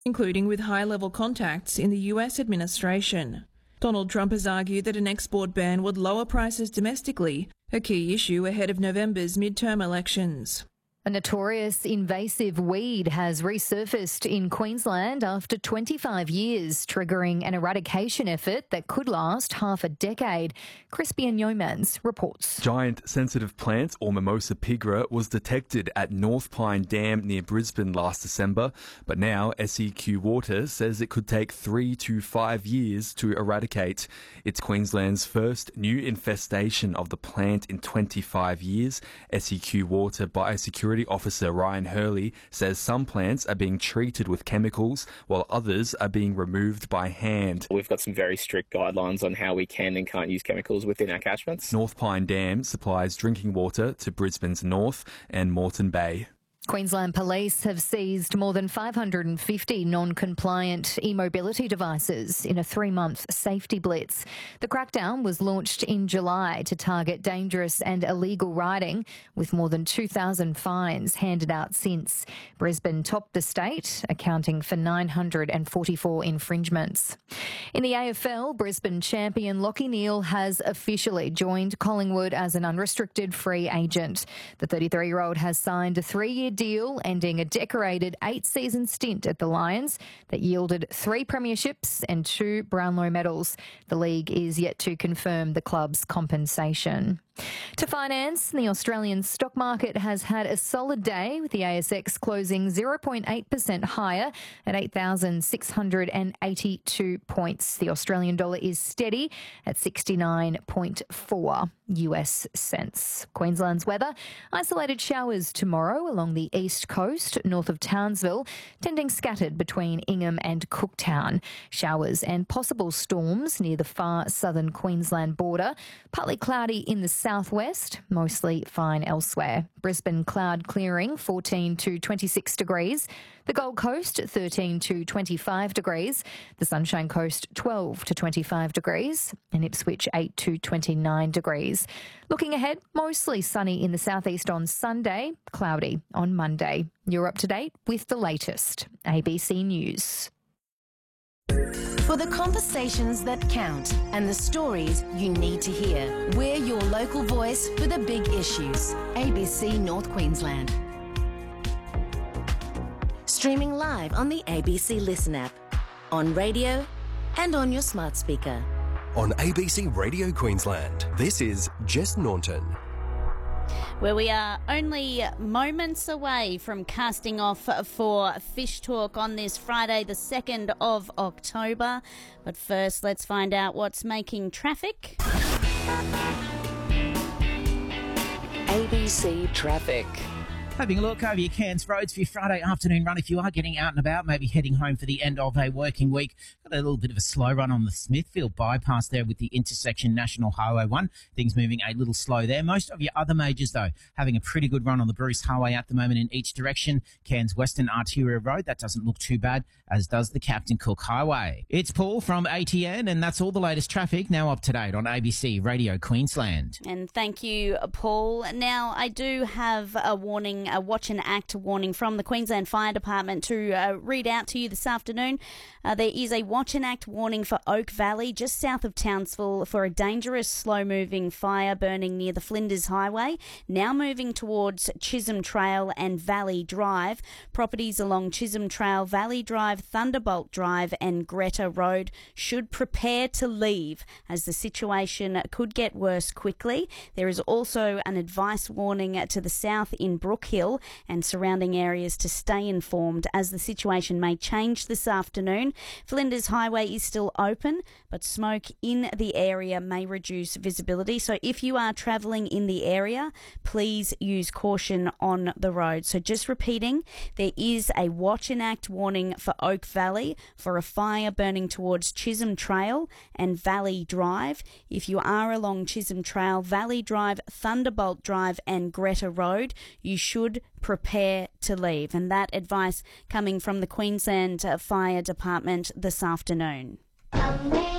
including with high-level contacts in the US administration. Donald Trump has argued that an export ban would lower prices domestically, a key issue ahead of November's midterm elections. A notorious invasive weed has resurfaced in Queensland after 25 years, triggering an eradication effort that could last half a decade. Crispian Yeomans reports. Giant sensitive plant, or Mimosa pigra, was detected at North Pine Dam near Brisbane last December, but now SEQ Water says it could take 3 to 5 years to eradicate. It's Queensland's first new infestation of the plant in 25 years. SEQ Water Biosecurity Officer Ryan Hurley says some plants are being treated with chemicals while others are being removed by hand. We've got some very strict guidelines on how we can and can't use chemicals within our catchments. North Pine Dam supplies drinking water to Brisbane's North and Moreton Bay. Queensland Police have seized more than 550 non-compliant e-mobility devices in a 3-month safety blitz. The crackdown was launched in July to target dangerous and illegal riding, with more than 2,000 fines handed out since. Brisbane topped the state, accounting for 944 infringements. In the AFL, Brisbane champion Lachie Neale has officially joined Collingwood as an unrestricted free agent. The 33-year-old has signed a 3-year deal ending a decorated 8-season stint at the Lions that yielded 3 premierships and 2 Brownlow medals. The league is yet to confirm the club's compensation. To finance, the Australian stock market has had a solid day, with the ASX closing 0.8% higher at 8,682 points. The Australian dollar is steady at 69.4 US cents. Queensland's weather: isolated showers tomorrow along the east coast north of Townsville, tending scattered between Ingham and Cooktown. Showers and possible storms near the far southern Queensland border. Partly cloudy in the southwest, mostly fine elsewhere. Brisbane cloud clearing, 14 to 26 degrees. The Gold Coast, 13 to 25 degrees. The Sunshine Coast, 12 to 25 degrees. And Ipswich, 8 to 29 degrees. Looking ahead, mostly sunny in the southeast on Sunday, cloudy on Monday. You're up to date with the latest. ABC News. For the conversations that count and the stories you need to hear, we're your local voice for the big issues. ABC North Queensland. Streaming live on the ABC Listen app, on radio and on your smart speaker. On ABC Radio Queensland, this is Jess Naunton. Where we are only moments away from casting off for Fish Talk on this Friday, the 2nd of October. But first, let's find out what's making traffic. ABC Traffic. Having a look over your Cairns roads for your Friday afternoon run if you are getting out and about, maybe heading home for the end of a working week. Got a little bit of a slow run on the Smithfield bypass there with the intersection National Highway 1. Things moving a little slow there. Most of your other majors, though, having a pretty good run on the Bruce Highway at the moment in each direction. Cairns Western Arterial Road, that doesn't look too bad, as does the Captain Cook Highway. It's Paul from ATN, and that's all the latest traffic now up to date on ABC Radio Queensland. And thank you, Paul. Now, I do have a warning, a watch and act warning from the Queensland Fire Department to read out to you this afternoon. There is a watch and act warning for Oak Valley, just south of Townsville, for a dangerous slow-moving fire burning near the Flinders Highway, now moving towards Chisholm Trail and Valley Drive. Properties along Chisholm Trail, Valley Drive, Thunderbolt Drive and Greta Road should prepare to leave, as the situation could get worse quickly. There is also an advice warning to the south in Brook Hill and surrounding areas to stay informed, as the situation may change this afternoon. Flinders Highway is still open, but smoke in the area may reduce visibility. So if you are travelling in the area, please use caution on the road. So just repeating, there is a watch and act warning for Oak Valley for a fire burning towards Chisholm Trail and Valley Drive. If you are along Chisholm Trail, Valley Drive, Thunderbolt Drive and Greta Road, you should prepare to leave. And that advice coming from the Queensland Fire Department this afternoon.